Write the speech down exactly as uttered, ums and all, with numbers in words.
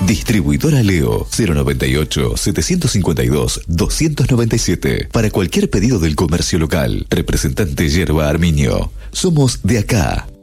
Distribuidora Leo cero noventa y ocho, setecientos cincuenta y dos, doscientos noventa y siete. Para cualquier pedido del comercio local. Representante Yerba Arminio. Somos de acá.